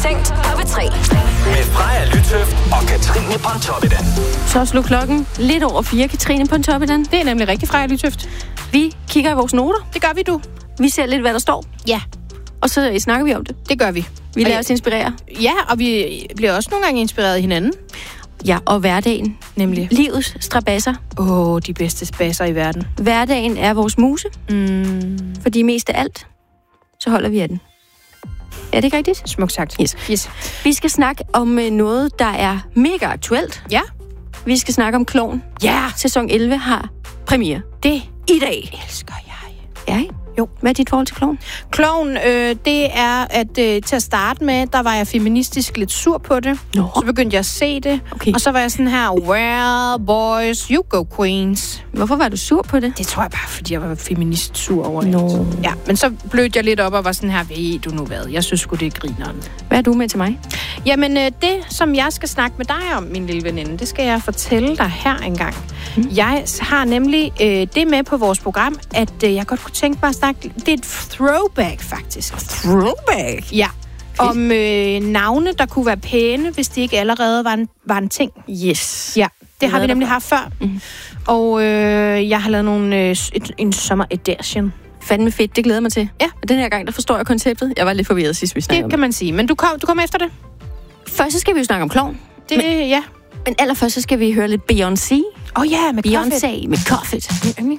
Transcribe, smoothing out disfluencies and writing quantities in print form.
Tændt på P3. Med Freja Lytøft og Katrine Pontoppidan. Så slog klokken lidt over 4, Katrine Pontoppidan. Det er nemlig rigtig, Freja Lytøft. Vi kigger i vores noter. Det gør vi, du. Vi ser lidt, hvad der står. Ja, Og så snakker vi om det. det gør vi. Vi lader os inspirere. Ja, og vi bliver også nogle gange inspireret af hinanden. Ja, og hverdagen. Nemlig. Livets strabasser. De bedste spasser i verden. Hverdagen er vores muse. Fordi mest af alt, så holder vi af den. Er det ikke rigtigt? Smukt sagt. Yes. Vi skal snakke om noget, der er mega aktuelt. Ja. Vi skal snakke om Klovn. Ja. Sæson 11 har premiere. Det I dag. elsker jeg. Ja, ikke? Jo. Hvad er dit forhold til Klovn? Klovn, det er, at til at starte med, der var jeg feministisk lidt sur på det. Nå. Så begyndte jeg at se det. Okay. Og så var jeg sådan her, well, boys, you go queens. Hvorfor var du sur på det? Det tror jeg bare, fordi jeg var feminist sur over Nå. det. Ja, men så blødte jeg lidt op og var sådan her, ved du nu hvad? Jeg synes sgu, det er grineren. Hvad er du med til mig? Jamen, det, som jeg skal snakke med dig om, min lille veninde, det skal jeg fortælle dig her engang. Jeg har nemlig det med på vores program, at jeg godt kunne tænke mig at snakke. Det er et throwback, faktisk. Throwback? Ja. Om navne, der kunne være pæne, hvis de ikke allerede var en ting. Yes. Ja, det har vi nemlig haft før. Og jeg har lavet en sommer edition. Fandme fedt, det glæder jeg mig til. Ja. Og den her gang, der forstår jeg konceptet. Jeg var lidt forvirret sidst, vi snakkede Det kan man sige. Men du kommer efter det? Først så skal vi jo snakke om Klovn. Ja. Men allerførst så skal vi høre lidt Beyoncé. Ja, med Beyoncé med Coffet. Min